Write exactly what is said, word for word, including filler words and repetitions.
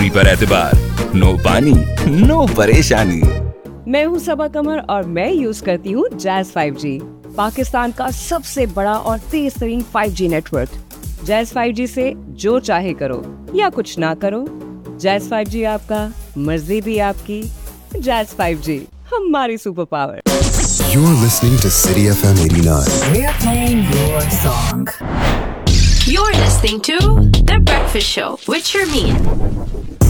Battery पर एतबार, no पानी नो परेशानी। मैं हूँ सबा कमर और मैं यूज करती हूँ जैज़ फाइव जी, पाकिस्तान का सबसे बड़ा और तेज तरीन five G network. Jazz five G से जो चाहे करो या कुछ ना करो, जैज़ फाइव जी आपका, मर्जी भी आपकी। जैज़ फाइव जी हमारी super power. You're listening to City F M eighty-nine. We're playing your song. You're listening to The Breakfast Show with Sharmeen.